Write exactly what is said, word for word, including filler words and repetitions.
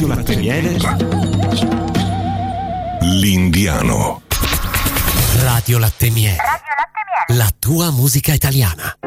Radio Latte Miele. L'Indiano. Radio Latte Miele. La tua musica italiana.